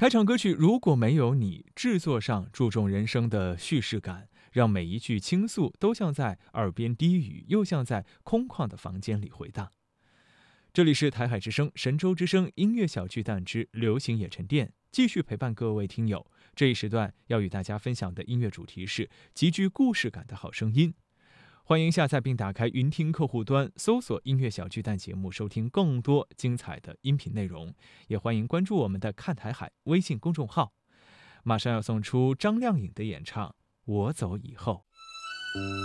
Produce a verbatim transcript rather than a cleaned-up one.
开场歌曲《如果没有你》，制作上注重人声的叙事感，让每一句倾诉都像在耳边低语，又像在空旷的房间里回荡。这里是台海之声、神州之声音乐小巨蛋之流行野沉淀，继续陪伴各位听友。这一时段要与大家分享的音乐主题是极具故事感的好声音。欢迎下载并打开云听客户端，搜索音乐小巨蛋节目，收听更多精彩的音频内容。也欢迎关注我们的看台海微信公众号。马上要送出张靓颖的演唱《我走以后》。